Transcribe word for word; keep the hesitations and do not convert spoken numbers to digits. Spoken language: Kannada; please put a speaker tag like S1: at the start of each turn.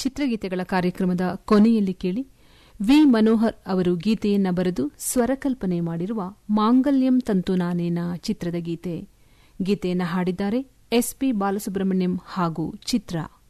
S1: ಚಿತ್ರಗೀತೆಗಳ ಕಾರ್ಯಕ್ರಮದ ಕೊನೆಯಲ್ಲಿ ಕೇಳಿ ವಿ ಮನೋಹರ್ ಅವರು ಗೀತೆಯನ್ನ ಬರೆದು ಸ್ವರಕಲ್ಪನೆ ಮಾಡಿರುವ ಮಾಂಗಲ್ಯಂ ತಂತು ನಾನೇನ ಚಿತ್ರದ ಗೀತೆ. ಗೀತೆಯನ್ನು ಹಾಡಿದ್ದಾರೆ ಎಸ್ ಪಿ ಬಾಲಸುಬ್ರಹ್ಮಣ್ಯಂ ಹಾಗೂ ಚಿತ್ರ.